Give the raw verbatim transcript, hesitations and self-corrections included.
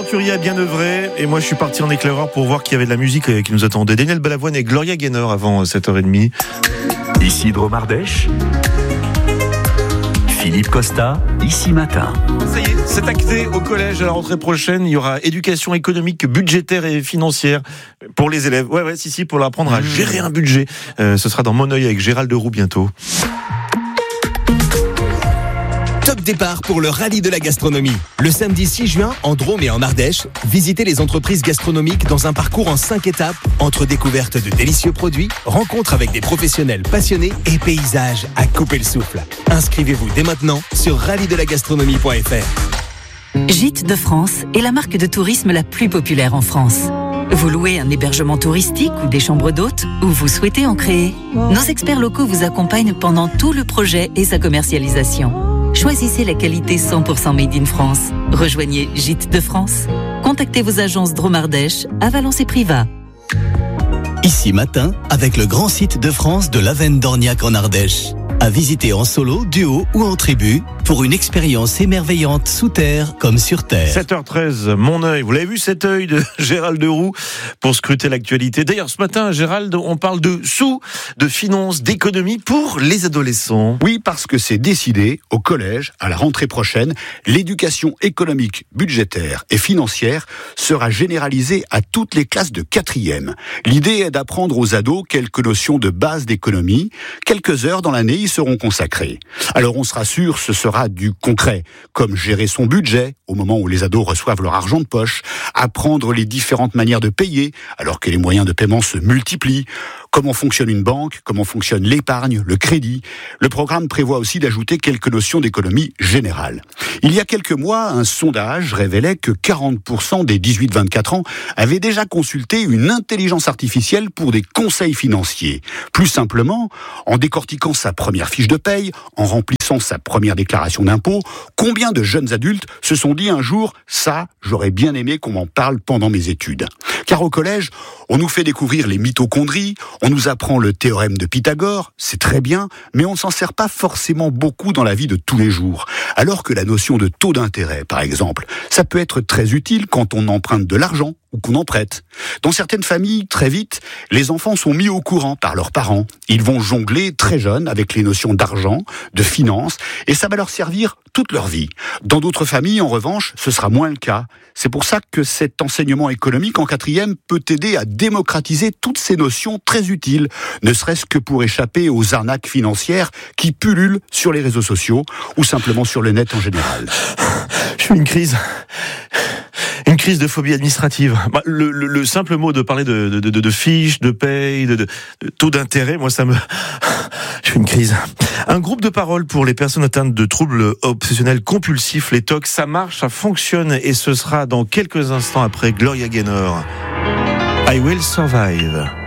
Arthurie a bien œuvré et moi je suis parti en éclaireur pour voir qu'il y avait de la musique qui nous attendait. Daniel Balavoine et Gloria Gaynor avant sept heures trente. Ici Dromardèche, Philippe Costa, ici matin. Ça y est, c'est acté au collège à la rentrée prochaine. Il y aura éducation économique, budgétaire et financière pour les élèves. Ouais, ouais, si, si, pour leur apprendre à gérer un budget. Euh, ce sera dans Mon Oeil avec Gérald Deroux bientôt. Top départ pour le rallye de la gastronomie. Le samedi six juin, en Drôme et en Ardèche, visitez les entreprises gastronomiques dans un parcours en cinq étapes entre découverte de délicieux produits, rencontres avec des professionnels passionnés et paysages à couper le souffle. Inscrivez-vous dès maintenant sur rallye de la gastronomie point f r. Gîtes de France est la marque de tourisme la plus populaire en France. Vous louez un hébergement touristique ou des chambres d'hôtes ou vous souhaitez en créer? Nos experts locaux vous accompagnent pendant tout le projet et sa commercialisation. Choisissez la qualité cent pour cent made in France. Rejoignez Gîtes de France. Contactez vos agences Dromardèche à Valence et Privas. Ici matin, avec le grand site de France de l'Avenne d'Orniac en Ardèche. À visiter en solo, duo ou en tribu pour une expérience émerveillante sous terre comme sur terre. sept heures treize, Mon Oeil. Vous l'avez vu cet œil de Gérald Deroux pour scruter l'actualité. D'ailleurs, ce matin, Gérald, on parle de sous, de finances, d'économie pour les adolescents. Oui, parce que c'est décidé au collège, à la rentrée prochaine, l'éducation économique, budgétaire et financière sera généralisée à toutes les classes de quatrième. L'idée est d'apprendre aux ados quelques notions de base d'économie. Quelques heures dans l'année y seront consacrées. Alors on se rassure, ce sera du concret, comme gérer son budget au moment où les ados reçoivent leur argent de poche, apprendre les différentes manières de payer alors que les moyens de paiement se multiplient, comment fonctionne une banque, comment fonctionne l'épargne, le crédit. Le programme prévoit aussi d'ajouter quelques notions d'économie générale. Il y a quelques mois, un sondage révélait que quarante pour cent des dix-huit vingt-quatre ans avaient déjà consulté une intelligence artificielle pour des conseils financiers. Plus simplement, en décortiquant sa première fiche de paye, en remplissant sa première déclaration d'impôt, combien de jeunes adultes se sont dit un jour « ça, j'aurais bien aimé qu'on m'en parle pendant mes études ». Car au collège, on nous fait découvrir les mitochondries, on nous apprend le théorème de Pythagore, c'est très bien, mais on ne s'en sert pas forcément beaucoup dans la vie de tous les jours. Alors que la notion de taux d'intérêt, par exemple, ça peut être très utile quand on emprunte de l'argent ou qu'on en prête. Dans certaines familles, très vite, les enfants sont mis au courant par leurs parents. Ils vont jongler très jeunes avec les notions d'argent, de finance, et ça va leur servir toute leur vie. Dans d'autres familles, en revanche, ce sera moins le cas. C'est pour ça que cet enseignement économique en quatrième peut aider à démocratiser toutes ces notions très utiles, ne serait-ce que pour échapper aux arnaques financières qui pullulent sur les réseaux sociaux ou simplement sur le net en général. Je suis une crise. Une crise de phobie administrative. Bah, le, le, le simple mot de parler de, de, de, de fiches, de paye, de, de, de taux d'intérêt, moi ça me... Je suis une crise. Un groupe de parole pour les personnes atteintes de troubles obsessionnels compulsifs, les T O C, ça marche, ça fonctionne et ce sera dans quelques instants après Gloria Gaynor. I Will Survive.